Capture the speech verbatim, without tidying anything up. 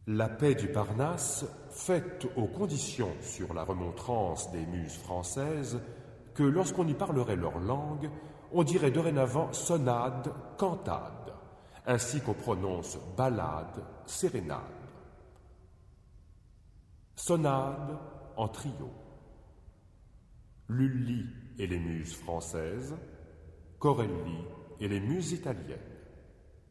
La paix du Parnasse, faite aux conditions sur la remontrance des muses françaises, que lorsqu'on y parlerait leur langue, on dirait dorénavant sonade, cantade, ainsi qu'on prononce ballade, sérénade. Sonade en trio. Lully et les muses françaises, Corelli et les muses italiennes.